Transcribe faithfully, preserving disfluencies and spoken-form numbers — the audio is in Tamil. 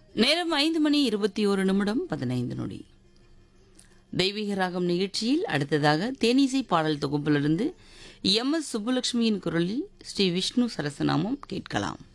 நேரம் ஐந்து மணி இருபத்தி ஒரு நிமிடம் பதினைந்து நொடி. தெய்வீக ராகம் நிகழ்ச்சியில் அடுத்ததாக தேனிசை பாடல் தொகுப்பிலிருந்து எம் எஸ் சுப்புலட்சுமியின் குரலில் ஸ்ரீ விஷ்ணு சரசநாமம் கேட்கலாம்.